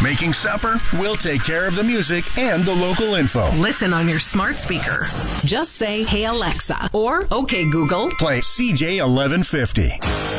Making supper? We'll take care of the music and the local info. Listen on your smart speaker. Just say, "Hey Alexa," or "Okay Google." Play CJ 1150.